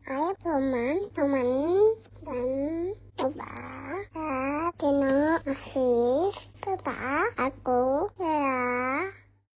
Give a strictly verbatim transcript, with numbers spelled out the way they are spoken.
Ayo teman-teman dan coba Dino ngasih kepada aku